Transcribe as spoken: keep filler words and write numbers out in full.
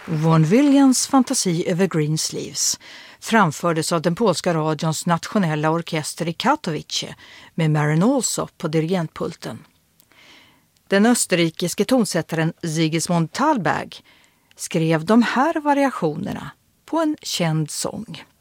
Vaughan Williams fantasi över Greensleeves framfördes av den polska radions nationella orkester i Katowice med Marin Alsop på dirigentpulten. Den österrikiske tonsättaren Sigismund Thalberg skrev de här variationerna på en känd sång.